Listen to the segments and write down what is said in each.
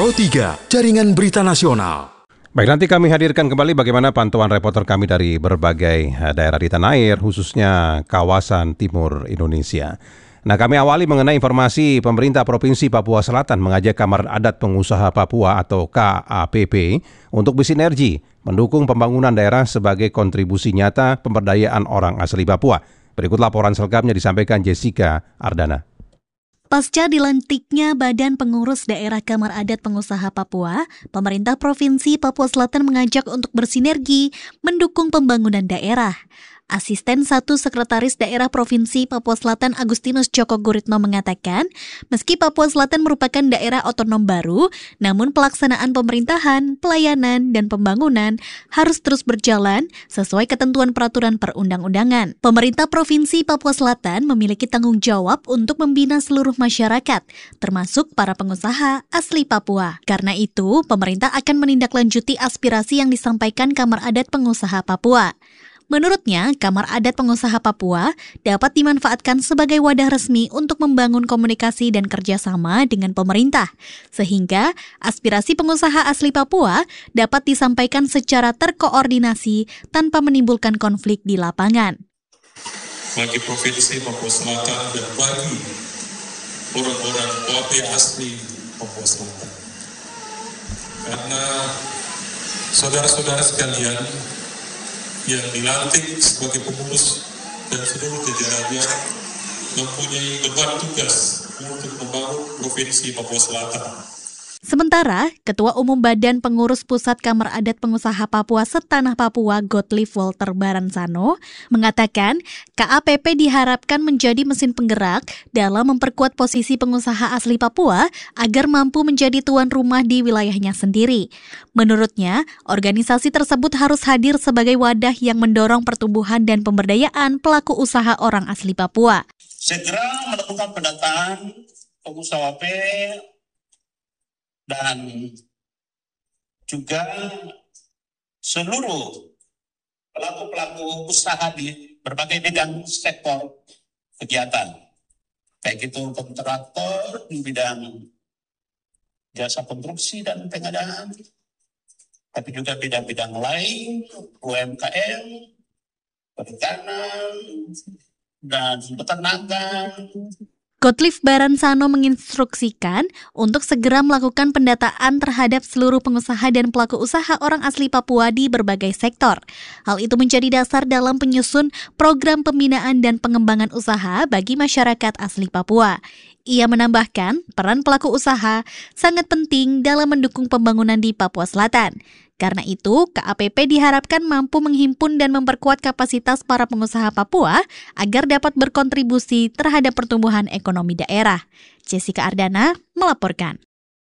Pro 3, Jaringan Berita Nasional. Baik, nanti kami hadirkan kembali bagaimana pantauan reporter kami dari berbagai daerah di tanah air, khususnya kawasan timur Indonesia. Nah, kami awali mengenai informasi pemerintah Provinsi Papua Selatan mengajak Kamar Adat Pengusaha Papua atau KAPP untuk bersinergi mendukung pembangunan daerah sebagai kontribusi nyata pemberdayaan orang asli Papua. Berikut laporan selengkapnya disampaikan Jessica Ardana. Pasca dilantiknya Badan Pengurus Daerah Kamar Adat Pengusaha Papua, pemerintah Provinsi Papua Selatan mengajak untuk bersinergi mendukung pembangunan daerah. Asisten 1 Sekretaris Daerah Provinsi Papua Selatan Agustinus Joko Guritno mengatakan, meski Papua Selatan merupakan daerah otonom baru, namun pelaksanaan pemerintahan, pelayanan, dan pembangunan harus terus berjalan sesuai ketentuan peraturan perundang-undangan. Pemerintah Provinsi Papua Selatan memiliki tanggung jawab untuk membina seluruh masyarakat, termasuk para pengusaha asli Papua. Karena itu, pemerintah akan menindaklanjuti aspirasi yang disampaikan Kamar Adat Pengusaha Papua. Menurutnya, Kamar Adat Pengusaha Papua dapat dimanfaatkan sebagai wadah resmi untuk membangun komunikasi dan kerjasama dengan pemerintah, sehingga aspirasi pengusaha asli Papua dapat disampaikan secara terkoordinasi tanpa menimbulkan konflik di lapangan. Bagi Provinsi Papua Selatan dan bagi orang-orang Papua asli Papua Selatan. Karena saudara-saudara sekalian yang dilantik sebagai pengurus dan seluruh jajarannya mempunyai beban tugas untuk membangun Provinsi Papua Selatan. Sementara, Ketua Umum Badan Pengurus Pusat Kamar Adat Pengusaha Papua Setanah Papua Gottlieb Walter Baransano mengatakan KAPP diharapkan menjadi mesin penggerak dalam memperkuat posisi pengusaha asli Papua agar mampu menjadi tuan rumah di wilayahnya sendiri. Menurutnya, organisasi tersebut harus hadir sebagai wadah yang mendorong pertumbuhan dan pemberdayaan pelaku usaha orang asli Papua. Segera melakukan pendataan pengusaha WP dan juga seluruh pelaku-pelaku usaha di berbagai bidang sektor kegiatan, baik itu kontraktor di bidang jasa konstruksi dan pengadaan, tapi juga bidang-bidang lain, UMKM, perikanan, dan peternakan. Gottlieb Baransano menginstruksikan untuk segera melakukan pendataan terhadap seluruh pengusaha dan pelaku usaha orang asli Papua di berbagai sektor. Hal itu menjadi dasar dalam penyusun program pembinaan dan pengembangan usaha bagi masyarakat asli Papua. Ia menambahkan, peran pelaku usaha sangat penting dalam mendukung pembangunan di Papua Selatan. Karena itu, KAPP diharapkan mampu menghimpun dan memperkuat kapasitas para pengusaha Papua agar dapat berkontribusi terhadap pertumbuhan ekonomi daerah. Jessica Ardana melaporkan.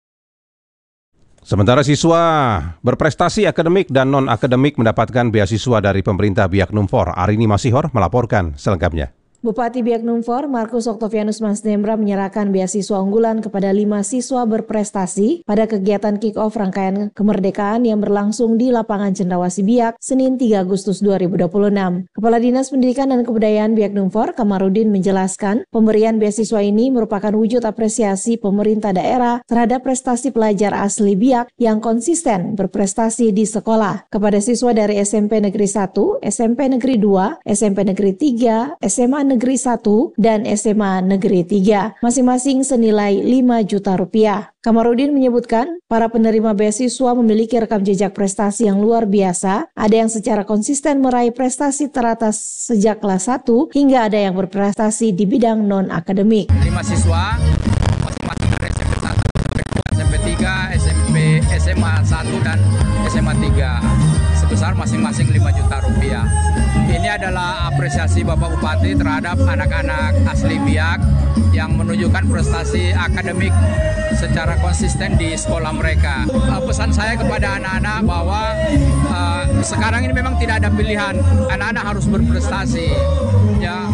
Sementara siswa berprestasi akademik dan non-akademik mendapatkan beasiswa dari pemerintah Biak Numfor. Arini Masihor melaporkan selengkapnya. Bupati Biak Numfor, Markus Oktavianus Masdembra menyerahkan beasiswa unggulan kepada 5 siswa berprestasi pada kegiatan kick-off rangkaian kemerdekaan yang berlangsung di lapangan Cendrawasih Biak, Senin 3 Agustus 2026. Kepala Dinas Pendidikan dan Kebudayaan Biak Numfor, Kamarudin menjelaskan, pemberian beasiswa ini merupakan wujud apresiasi pemerintah daerah terhadap prestasi pelajar asli Biak yang konsisten berprestasi di sekolah. Kepada siswa dari SMP Negeri 1, SMP Negeri 2, SMP Negeri 3, SMA Negeri 1, dan SMA Negeri 3, masing-masing senilai 5 juta rupiah. Kamarudin menyebutkan, para penerima beasiswa memiliki rekam jejak prestasi yang luar biasa, ada yang secara konsisten meraih prestasi teratas sejak kelas 1, hingga ada yang berprestasi di bidang non-akademik. 5 siswa, masing-masing dari SMP 1, SMP 3, SMA 1, dan SMA 3, sebesar masing-masing 5 juta rupiah. Ini adalah apresiasi Bapak Bupati terhadap anak-anak asli Biak yang menunjukkan prestasi akademik secara konsisten di sekolah mereka. Pesan saya kepada anak-anak bahwa sekarang ini memang tidak ada pilihan, anak-anak harus berprestasi. Ya,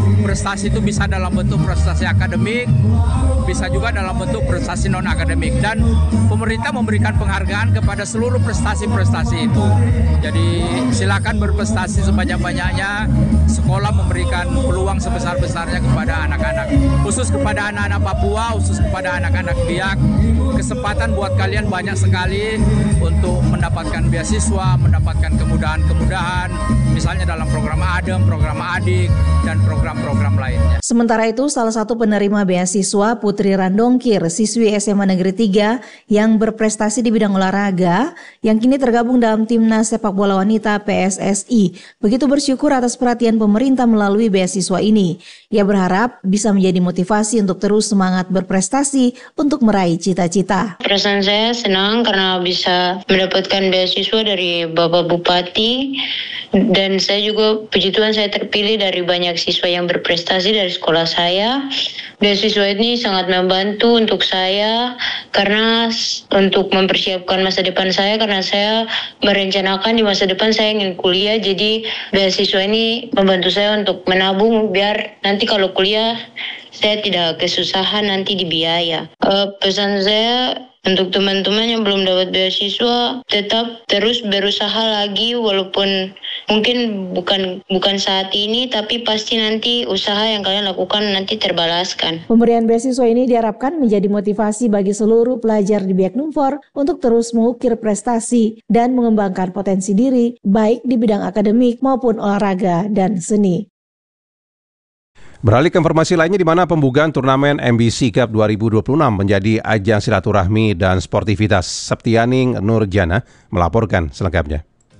prestasi itu bisa dalam bentuk prestasi akademik, bisa juga dalam bentuk prestasi non-akademik. Dan pemerintah memberikan penghargaan kepada seluruh prestasi-prestasi itu. Jadi silakan berprestasi sebanyak-banyaknya. Sekolah memberikan peluang sebesar-besarnya kepada anak-anak. Khusus kepada anak-anak Papua, khusus kepada anak-anak Biak. Kesempatan buat kalian banyak sekali untuk mendapatkan beasiswa, mendapatkan kemudahan-kemudahan. Misalnya dalam program ADEM, program ADIK, dan program-program lainnya. Sementara itu, salah satu penerima beasiswa Putri Randongkir, siswi SMA Negeri 3 yang berprestasi di bidang olahraga, yang kini tergabung dalam Timnas Sepak Bola Wanita PSSI, begitu bersyukur atas perhatian pemerintah melalui beasiswa ini. Ia berharap bisa menjadi motivasi untuk terus semangat berprestasi untuk meraih cita-cita. Perasaan saya senang karena bisa mendapatkan beasiswa dari Bapak Bupati, dan saya juga puji Tuhan saya terpilih dari banyak siswa yang berprestasi dari sekolah saya. Beasiswa ini sangat membantu untuk saya karena untuk mempersiapkan masa depan saya, karena saya merencanakan di masa depan saya ingin kuliah. Jadi beasiswa ini membantu saya untuk menabung biar nanti kalau kuliah saya tidak kesusahan nanti di biaya. Pesan saya untuk teman-teman yang belum dapat beasiswa, tetap terus berusaha lagi walaupun mungkin bukan saat ini, tapi pasti nanti usaha yang kalian lakukan nanti terbalaskan. Pemberian beasiswa ini diharapkan menjadi motivasi bagi seluruh pelajar di Biak Numfor untuk terus mengukir prestasi dan mengembangkan potensi diri baik di bidang akademik maupun olahraga dan seni. Beralih ke informasi lainnya, di mana pembukaan turnamen MBC Cup 2026 menjadi ajang silaturahmi dan sportivitas. Septianing Nurjana melaporkan selengkapnya.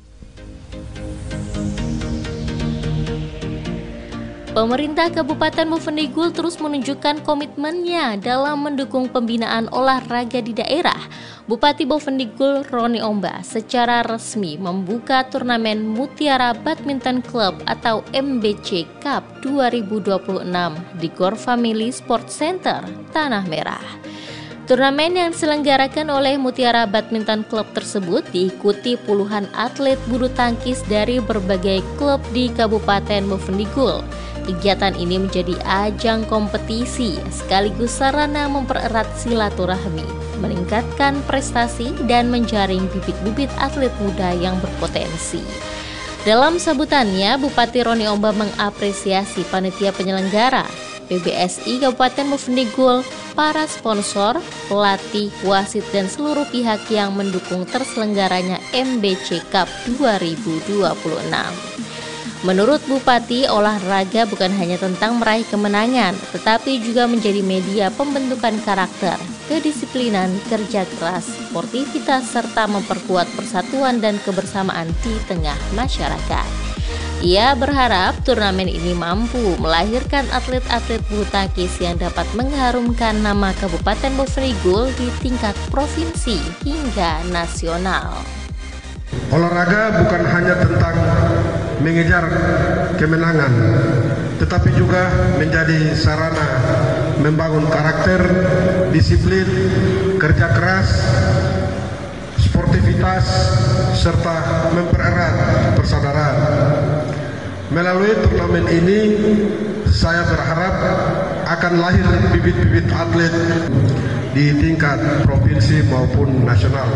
Pemerintah Kabupaten Bovendigul terus menunjukkan komitmennya dalam mendukung pembinaan olahraga di daerah. Bupati Bovendigul Roni Omba secara resmi membuka turnamen Mutiara Badminton Club atau MBC Cup 2026 di Gor Family Sport Center, Tanah Merah. Turnamen yang diselenggarakan oleh Mutiara Badminton Club tersebut diikuti puluhan atlet bulu tangkis dari berbagai klub di Kabupaten Bovendigul. Kegiatan ini menjadi ajang kompetisi sekaligus sarana mempererat silaturahmi, meningkatkan prestasi dan menjaring bibit-bibit atlet muda yang berpotensi. Dalam sambutannya, Bupati Roni Omba mengapresiasi panitia penyelenggara, PBSI Kabupaten Bovendigul, para sponsor, pelatih, wasit, dan seluruh pihak yang mendukung terselenggaranya MBC Cup 2026. Menurut Bupati, olahraga bukan hanya tentang meraih kemenangan, tetapi juga menjadi media pembentukan karakter, kedisiplinan, kerja keras, sportivitas, serta memperkuat persatuan dan kebersamaan di tengah masyarakat. Ia berharap turnamen ini mampu melahirkan atlet-atlet bulu tangkis yang dapat mengharumkan nama Kabupaten Bovendigul di tingkat provinsi hingga nasional. Olahraga bukan hanya tentang mengejar kemenangan, tetapi juga menjadi sarana membangun karakter, disiplin, kerja keras, sportivitas, serta mempererat persaudaraan. Melalui turnamen ini, saya berharap akan lahir bibit-bibit atlet di tingkat provinsi maupun nasional.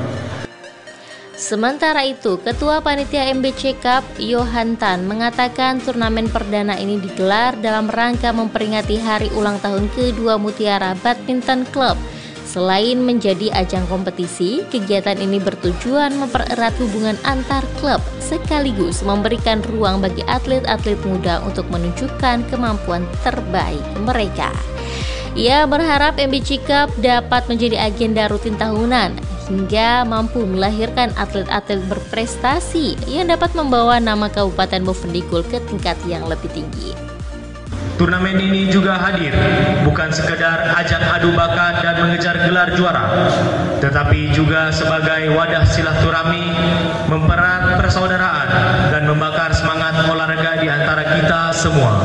Sementara itu, Ketua Panitia MBC Cup, Yohan Tan, mengatakan turnamen perdana ini digelar dalam rangka memperingati hari ulang tahun kedua Mutiara Badminton Club. Selain menjadi ajang kompetisi, kegiatan ini bertujuan mempererat hubungan antar klub, sekaligus memberikan ruang bagi atlet-atlet muda untuk menunjukkan kemampuan terbaik mereka. Ia berharap MBC Cup dapat menjadi agenda rutin tahunan, hingga mampu melahirkan atlet-atlet berprestasi yang dapat membawa nama Kabupaten Bovendigul ke tingkat yang lebih tinggi. Turnamen ini juga hadir bukan sekedar ajang adu bakat dan mengejar gelar juara, tetapi juga sebagai wadah silaturahmi, mempererat persaudaraan dan membakar semangat olahraga di antara kita semua.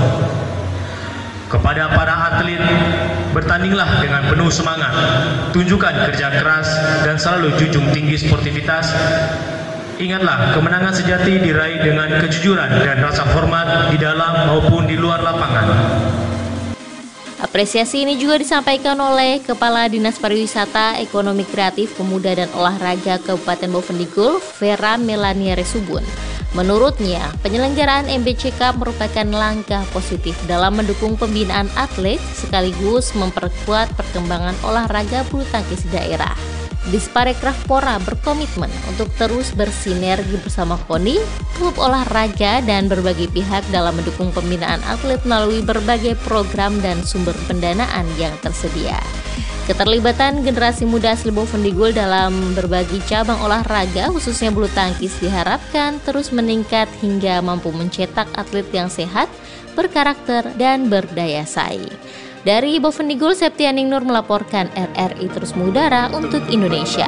Kepada para atlet, bertandinglah dengan penuh semangat, tunjukkan kerja keras dan selalu junjung tinggi sportivitas, Ingatlah, kemenangan sejati diraih dengan kejujuran dan rasa hormat di dalam maupun di luar lapangan. Apresiasi ini juga disampaikan oleh Kepala Dinas Pariwisata, Ekonomi Kreatif, Pemuda dan Olahraga Kabupaten Bovendigul, Vera Melania Resubun. Menurutnya, penyelenggaraan MBC Cup merupakan langkah positif dalam mendukung pembinaan atlet sekaligus memperkuat perkembangan olahraga bulu tangkis daerah. Disparekraf Pora berkomitmen untuk terus bersinergi bersama KONI, klub olahraga, dan berbagai pihak dalam mendukung pembinaan atlet melalui berbagai program dan sumber pendanaan yang tersedia. Keterlibatan generasi muda asli Bovendigul dalam berbagai cabang olahraga, khususnya bulu tangkis, diharapkan terus meningkat hingga mampu mencetak atlet yang sehat, berkarakter, dan berdaya saing. Dari Bovendigul, Septianing Nur melaporkan. RRI terus mengudara untuk Indonesia.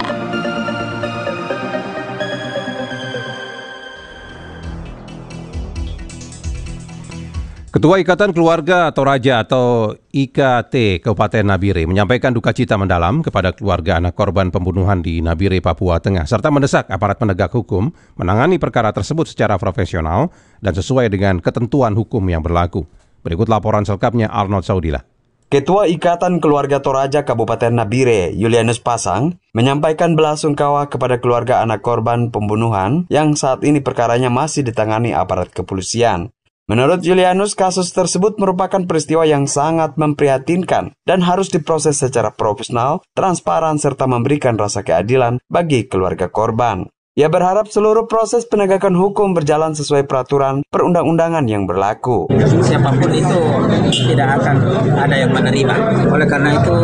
Ketua Ikatan Keluarga Toraja atau IKT Kabupaten Nabire menyampaikan duka cita mendalam kepada keluarga anak korban pembunuhan di Nabire, Papua Tengah, serta mendesak aparat penegak hukum menangani perkara tersebut secara profesional dan sesuai dengan ketentuan hukum yang berlaku. Berikut laporan selengkapnya Arnold Saudila. Ketua Ikatan Keluarga Toraja Kabupaten Nabire, Julianus Pasang, menyampaikan belasungkawa kepada keluarga anak korban pembunuhan yang saat ini perkaranya masih ditangani aparat kepolisian. Menurut Julianus, kasus tersebut merupakan peristiwa yang sangat memprihatinkan dan harus diproses secara profesional, transparan, serta memberikan rasa keadilan bagi keluarga korban. Ia berharap seluruh proses penegakan hukum berjalan sesuai peraturan perundang-undangan yang berlaku. Siapapun itu tidak akan ada yang menerima. Oleh karena itu,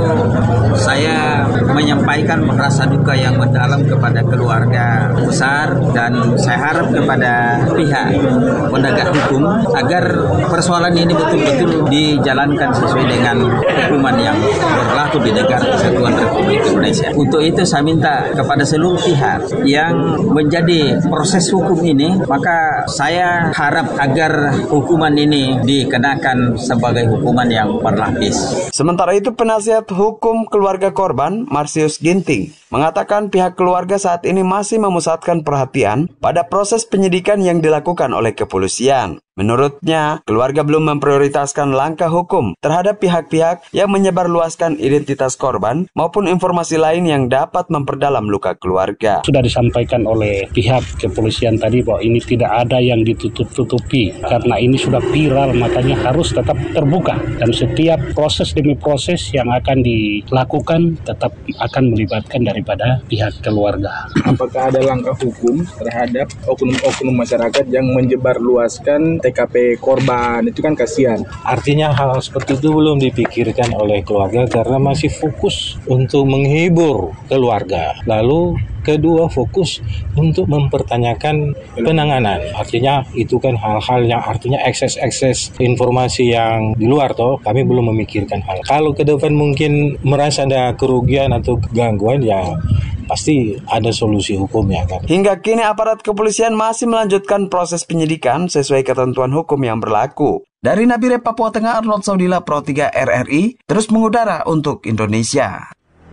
saya menyampaikan rasa duka yang mendalam kepada keluarga besar dan saya harap kepada pihak penegak hukum agar persoalan ini betul-betul dijalankan sesuai dengan hukuman yang berlaku di negara Kesatuan Republik Indonesia. Untuk itu saya minta kepada seluruh pihak yang menjadi proses hukum ini, maka saya harap agar hukuman ini dikenakan sebagai hukuman yang berlapis. Sementara itu, penasihat hukum keluarga korban, Marsius Ginting, mengatakan pihak keluarga saat ini masih memusatkan perhatian pada proses penyidikan yang dilakukan oleh kepolisian. Menurutnya, keluarga belum memprioritaskan langkah hukum terhadap pihak-pihak yang menyebarluaskan identitas korban maupun informasi lain yang dapat memperdalam luka keluarga. Sudah disampaikan oleh pihak kepolisian tadi bahwa ini tidak ada yang ditutup-tutupi. Karena ini sudah viral, makanya harus tetap terbuka. Dan setiap proses demi proses yang akan dilakukan tetap akan melibatkan daripada pihak keluarga. Apakah ada langkah hukum terhadap oknum-oknum masyarakat yang menyebarluaskan TKP korban? Itu kan kasihan. Artinya hal seperti itu belum dipikirkan oleh keluarga karena masih fokus untuk menghibur keluarga. Lalu kedua, fokus untuk mempertanyakan penanganan. Artinya itu kan hal-hal yang artinya ekses informasi yang di luar toh. Kami belum memikirkan hal. Kalau ke depan mungkin merasa ada kerugian atau gangguan, ya pasti ada solusi hukumnya kan. Hingga kini aparat kepolisian masih melanjutkan proses penyidikan sesuai ketentuan hukum yang berlaku. Dari Nabire, Papua Tengah, Arnold Saudila, Pro 3 RRI, terus mengudara untuk Indonesia.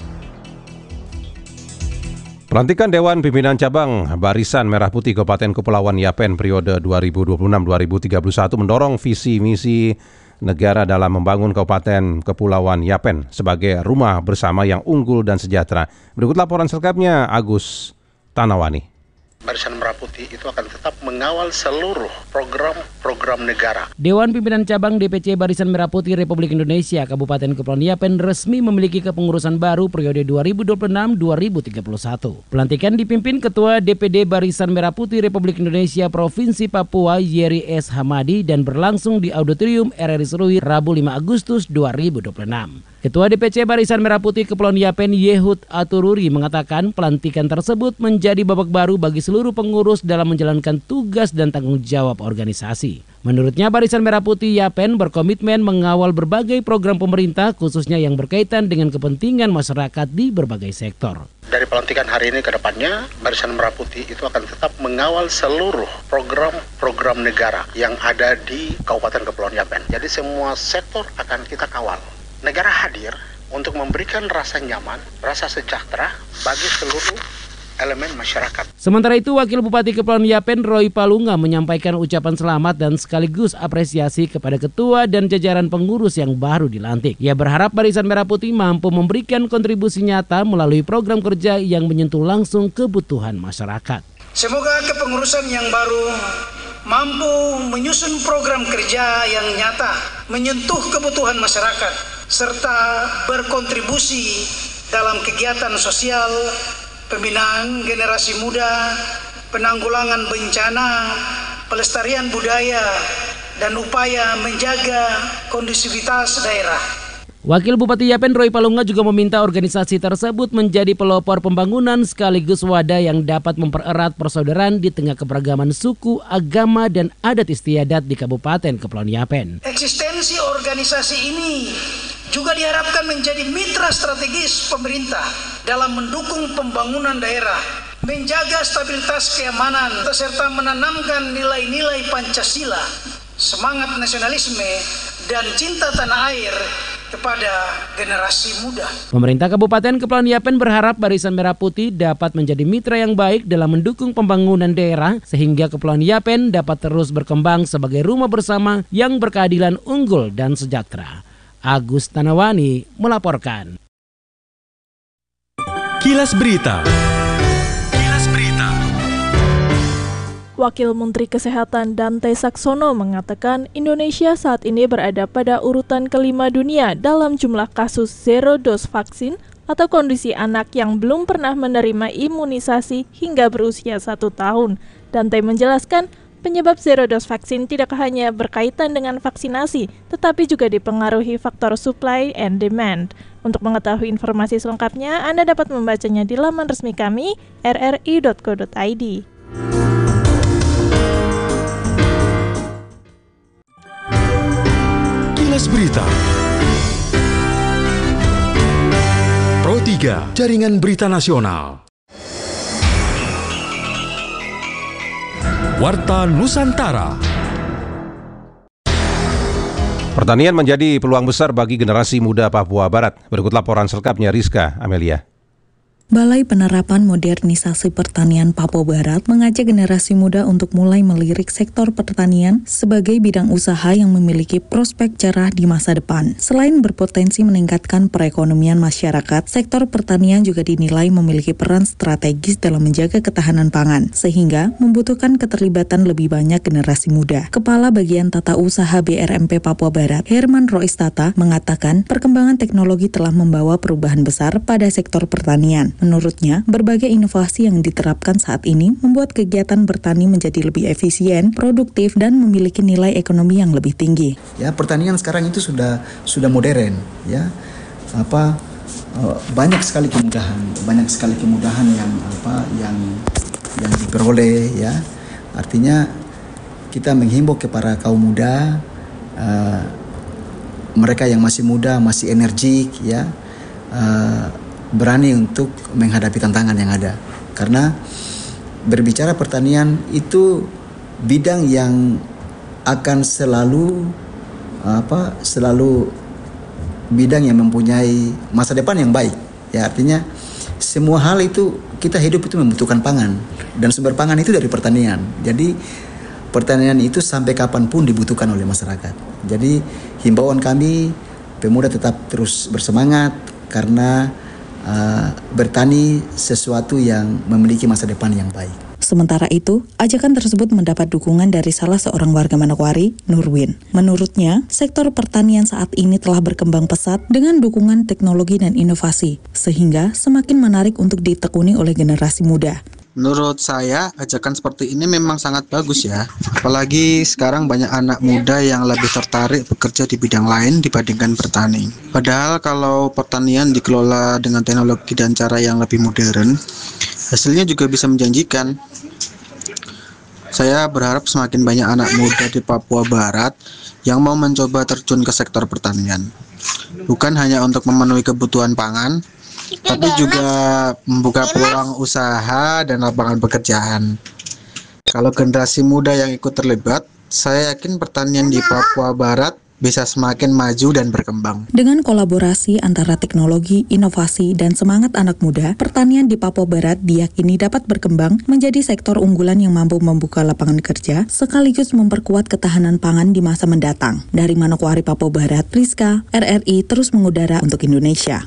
Pelantikan Dewan Pimpinan Cabang Barisan Merah Putih Kabupaten Kepulauan Yapen periode 2026-2031 mendorong visi misi negara dalam membangun Kabupaten Kepulauan Yapen sebagai rumah bersama yang unggul dan sejahtera. Berikut laporan selengkapnya Agus Tanawani. Barisan Merah Putih itu akan tetap mengawal seluruh program-program negara. Dewan Pimpinan Cabang DPC Barisan Merah Putih Republik Indonesia Kabupaten Kepulauan Yapen resmi memiliki kepengurusan baru periode 2026-2031. Pelantikan dipimpin Ketua DPD Barisan Merah Putih Republik Indonesia Provinsi Papua Yeri S. Hamadi dan berlangsung di Auditorium RRI Serui Rabu 5 Agustus 2026. Ketua DPC Barisan Merah Putih Kepulauan Yapen Yehud Atururi mengatakan pelantikan tersebut menjadi babak baru bagi seluruh pengurus dalam menjalankan tugas dan tanggung jawab organisasi. Menurutnya, Barisan Merah Putih Yapen berkomitmen mengawal berbagai program pemerintah khususnya yang berkaitan dengan kepentingan masyarakat di berbagai sektor. Dari pelantikan hari ini ke depannya, Barisan Merah Putih itu akan tetap mengawal seluruh program-program negara yang ada di Kabupaten Kepulauan Yapen. Jadi semua sektor akan kita kawal. Negara hadir untuk memberikan rasa nyaman, rasa sejahtera bagi seluruh elemen masyarakat. Sementara itu, Wakil Bupati Kepulauan Yapen Roy Palunga menyampaikan ucapan selamat dan sekaligus apresiasi kepada ketua dan jajaran pengurus yang baru dilantik. Ia berharap Barisan Merah Putih mampu memberikan kontribusi nyata melalui program kerja yang menyentuh langsung kebutuhan masyarakat. Semoga kepengurusan yang baru mampu menyusun program kerja yang nyata, menyentuh kebutuhan masyarakat, serta berkontribusi dalam kegiatan sosial, pembinaan generasi muda, penanggulangan bencana, pelestarian budaya, dan upaya menjaga kondusivitas daerah. Wakil Bupati Yapen Roy Palunga juga meminta organisasi tersebut menjadi pelopor pembangunan sekaligus wadah yang dapat mempererat persaudaraan di tengah keberagaman suku, agama, dan adat istiadat di Kabupaten Kepulauan Yapen. Eksistensi organisasi ini juga diharapkan menjadi mitra strategis pemerintah dalam mendukung pembangunan daerah, menjaga stabilitas keamanan, serta menanamkan nilai-nilai Pancasila, semangat nasionalisme, dan cinta tanah air kepada generasi muda. Pemerintah Kabupaten Kepulauan Yapen berharap Barisan Merah Putih dapat menjadi mitra yang baik dalam mendukung pembangunan daerah sehingga Kepulauan Yapen dapat terus berkembang sebagai rumah bersama yang berkeadilan, unggul, dan sejahtera. Agus Tanawani melaporkan. Kilas Berita. Wakil Menteri Kesehatan Dante Saxono mengatakan Indonesia saat ini berada pada urutan kelima dunia dalam jumlah kasus zero dose vaksin atau kondisi anak yang belum pernah menerima imunisasi hingga berusia 1 tahun. Dante menjelaskan penyebab zero dose vaksin tidak hanya berkaitan dengan vaksinasi, tetapi juga dipengaruhi faktor supply and demand. Untuk mengetahui informasi selengkapnya, Anda dapat membacanya di laman resmi kami, rri.co.id. Kilas Berita. Pro 3, Jaringan Berita Nasional. Warta Nusantara. Pertanian menjadi peluang besar bagi generasi muda Papua Barat. Berikut laporan selengkapnya Rizka Amelia. Balai Penerapan Modernisasi Pertanian Papua Barat mengajak generasi muda untuk mulai melirik sektor pertanian sebagai bidang usaha yang memiliki prospek cerah di masa depan. Selain berpotensi meningkatkan perekonomian masyarakat, sektor pertanian juga dinilai memiliki peran strategis dalam menjaga ketahanan pangan, sehingga membutuhkan keterlibatan lebih banyak generasi muda. Kepala Bagian Tata Usaha BRMP Papua Barat, Herman Roistata, mengatakan perkembangan teknologi telah membawa perubahan besar pada sektor pertanian. Menurutnya, berbagai inovasi yang diterapkan saat ini membuat kegiatan bertani menjadi lebih efisien, produktif, dan memiliki nilai ekonomi yang lebih tinggi. Ya, pertanian sekarang itu sudah modern, ya. Banyak sekali kemudahan yang diperoleh, ya. Artinya kita menghimbau kepada kaum muda, mereka yang masih muda, masih energik, ya. Berani untuk menghadapi tantangan yang ada, karena berbicara pertanian itu bidang yang akan selalu bidang yang mempunyai masa depan yang baik, ya. Artinya semua hal itu, kita hidup itu membutuhkan pangan, dan sumber pangan itu dari pertanian. Jadi pertanian itu sampai kapanpun dibutuhkan oleh masyarakat. Jadi himbauan kami, pemuda tetap terus bersemangat, karena bertani sesuatu yang memiliki masa depan yang baik. Sementara itu, ajakan tersebut mendapat dukungan dari salah seorang warga Manokwari, Nurwin. Menurutnya, sektor pertanian saat ini telah berkembang pesat dengan dukungan teknologi dan inovasi, sehingga semakin menarik untuk ditekuni oleh generasi muda. Menurut saya, ajakan seperti ini memang sangat bagus ya. Apalagi sekarang banyak anak muda yang lebih tertarik bekerja di bidang lain dibandingkan bertani. Padahal kalau pertanian dikelola dengan teknologi dan cara yang lebih modern, hasilnya juga bisa menjanjikan. Saya berharap semakin banyak anak muda di Papua Barat yang mau mencoba terjun ke sektor pertanian. Bukan hanya untuk memenuhi kebutuhan pangan, tapi juga membuka peluang usaha dan lapangan pekerjaan. Kalau generasi muda yang ikut terlibat, saya yakin pertanian di Papua Barat bisa semakin maju dan berkembang. Dengan kolaborasi antara teknologi, inovasi, dan semangat anak muda, pertanian di Papua Barat diyakini dapat berkembang menjadi sektor unggulan yang mampu membuka lapangan kerja sekaligus memperkuat ketahanan pangan di masa mendatang. Dari Manokwari, Papua Barat, Priska, RRI terus mengudara untuk Indonesia.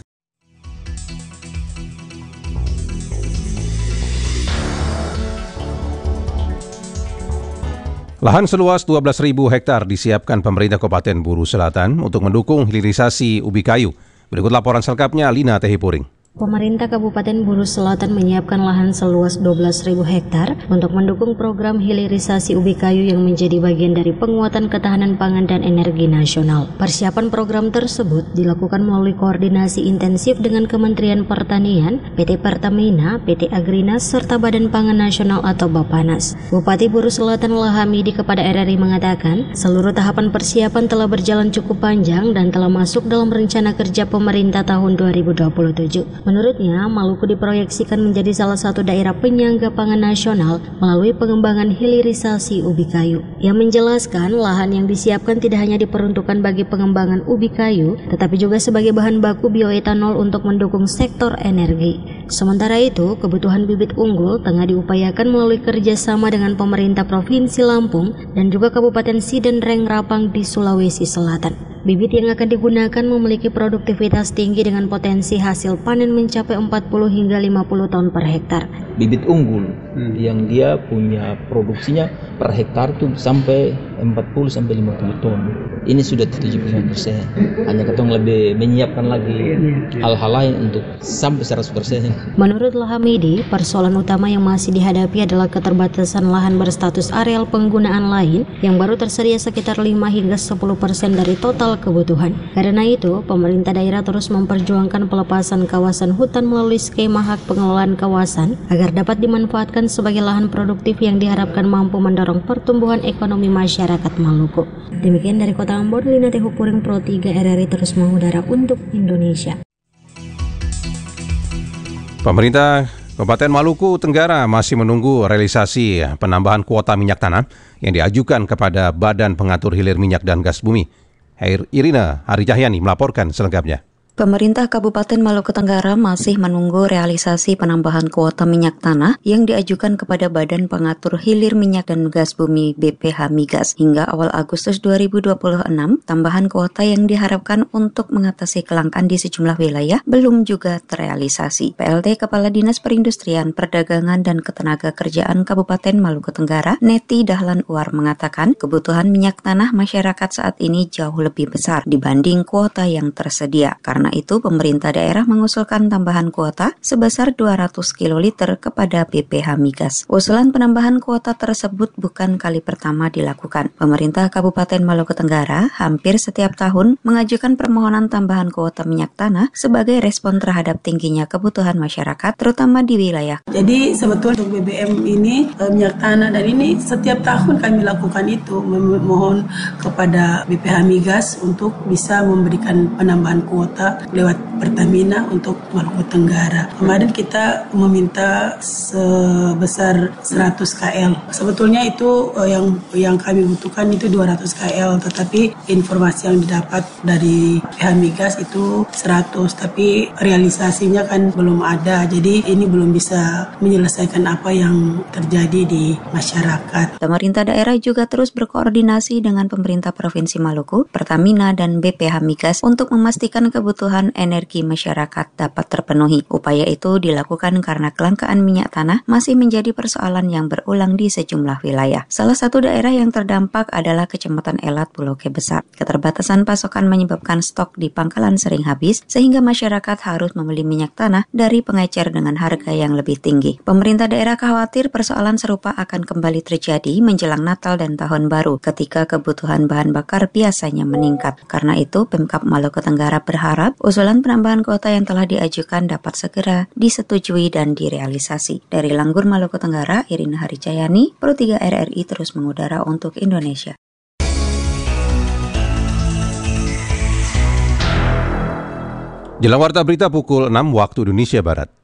Lahan seluas 12.000 hektar disiapkan pemerintah Kabupaten Buru Selatan untuk mendukung hilirisasi ubi kayu. Berikut laporan selengkapnya Lina Tehipuring. Pemerintah Kabupaten Buru Selatan menyiapkan lahan seluas 12.000 hektar untuk mendukung program hilirisasi ubi kayu yang menjadi bagian dari penguatan ketahanan pangan dan energi nasional. Persiapan program tersebut dilakukan melalui koordinasi intensif dengan Kementerian Pertanian, PT Pertamina, PT Agrinas, serta Badan Pangan Nasional atau Bapanas. Bupati Buru Selatan Lahamidi kepada RRI mengatakan, seluruh tahapan persiapan telah berjalan cukup panjang dan telah masuk dalam rencana kerja pemerintah tahun 2027. Menurutnya, Maluku diproyeksikan menjadi salah satu daerah penyangga pangan nasional melalui pengembangan hilirisasi ubi kayu. Ia menjelaskan lahan yang disiapkan tidak hanya diperuntukkan bagi pengembangan ubi kayu, tetapi juga sebagai bahan baku bioetanol untuk mendukung sektor energi. Sementara itu, kebutuhan bibit unggul tengah diupayakan melalui kerjasama dengan pemerintah Provinsi Lampung dan juga Kabupaten Siden Reng Rapang di Sulawesi Selatan. Bibit yang akan digunakan memiliki produktivitas tinggi dengan potensi hasil panen mencapai 40 hingga 50 ton per hektar. Bibit unggul yang dia punya produksinya per hektar tuh sampai 40 sampai 50 ton. Ini sudah 70%. Hanya ketong lebih menyiapkan lagi hal-hal lain untuk sampai 100%. Menurut Lahamidi, persoalan utama yang masih dihadapi adalah keterbatasan lahan berstatus areal penggunaan lain yang baru tersedia sekitar 5 hingga 10% dari total kebutuhan. Karena itu, pemerintah daerah terus memperjuangkan pelepasan kawasan hutan melalui skema hak pengelolaan kawasan agar dapat dimanfaatkan sebagai lahan produktif yang diharapkan mampu mendorong pertumbuhan ekonomi masyarakat Maluku. Demikian dari Kota Ambon, Lina Tehupuring, Pro 3 RRI terus mengudara untuk Indonesia. Pemerintah Kabupaten Maluku Tenggara masih menunggu realisasi penambahan kuota minyak tanah yang diajukan kepada Badan Pengatur Hilir Minyak dan Gas Bumi. Irina Haricahyani melaporkan selengkapnya. Pemerintah Kabupaten Maluku Tenggara masih menunggu realisasi penambahan kuota minyak tanah yang diajukan kepada Badan Pengatur Hilir Minyak dan Gas Bumi BPH Migas. Hingga awal Agustus 2026, tambahan kuota yang diharapkan untuk mengatasi kelangkaan di sejumlah wilayah belum juga terrealisasi. PLT Kepala Dinas Perindustrian, Perdagangan dan Ketenagakerjaan Kabupaten Maluku Tenggara, Neti Dahlan Uar mengatakan kebutuhan minyak tanah masyarakat saat ini jauh lebih besar dibanding kuota yang tersedia. Karena itu, pemerintah daerah mengusulkan tambahan kuota sebesar 200 kiloliter kepada BPH Migas. Usulan penambahan kuota tersebut bukan kali pertama dilakukan. Pemerintah Kabupaten Maluku Tenggara hampir setiap tahun mengajukan permohonan tambahan kuota minyak tanah sebagai respon terhadap tingginya kebutuhan masyarakat, terutama di wilayah. Jadi sebetulnya untuk BBM ini, minyak tanah, dan ini setiap tahun kami lakukan itu, memohon kepada BPH Migas untuk bisa memberikan penambahan kuota lewat Pertamina untuk Maluku Tenggara. Kemarin kita meminta sebesar 100 KL. Sebetulnya itu yang kami butuhkan itu 200 KL, tetapi informasi yang didapat dari pihak Migas itu 100, tapi realisasinya kan belum ada. Jadi ini belum bisa menyelesaikan apa yang terjadi di masyarakat. Pemerintah daerah juga terus berkoordinasi dengan pemerintah Provinsi Maluku, Pertamina dan BPH Migas untuk memastikan kebutuhan energi masyarakat dapat terpenuhi. Upaya itu dilakukan karena kelangkaan minyak tanah masih menjadi persoalan yang berulang di sejumlah wilayah. Salah satu daerah yang terdampak adalah Kecamatan Elat, Pulau K Besar. Keterbatasan pasokan menyebabkan stok di pangkalan sering habis, sehingga masyarakat harus membeli minyak tanah dari pengecer dengan harga yang lebih tinggi. Pemerintah daerah khawatir persoalan serupa akan kembali terjadi menjelang Natal dan Tahun Baru, ketika kebutuhan bahan bakar biasanya meningkat. Karena itu, Pemkab Maluku Tenggara berharap usulan penambahan kuota yang telah diajukan dapat segera disetujui dan direalisasi. Dari Langgur, Maluku Tenggara, Irina Haricahyani, Pro 3 RRI terus mengudara untuk Indonesia. Jelang warta berita pukul 6 waktu Indonesia Barat.